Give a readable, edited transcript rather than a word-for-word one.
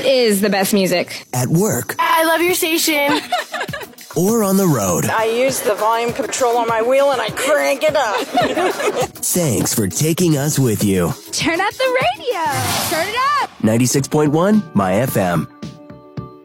It is the best music. At work. I love your station. Or on the road. I use the volume control on my wheel and I crank it up. Thanks for taking us with you. Turn up the radio. Turn it up. 96.1 My FM.